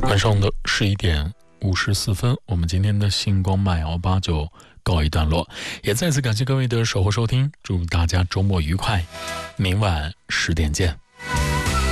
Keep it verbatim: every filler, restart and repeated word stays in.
晚上的十一点五十四分，我们今天的星光麦摇吧就告一段落，也再次感谢各位的守候收听，祝大家周末愉快，明晚十点见。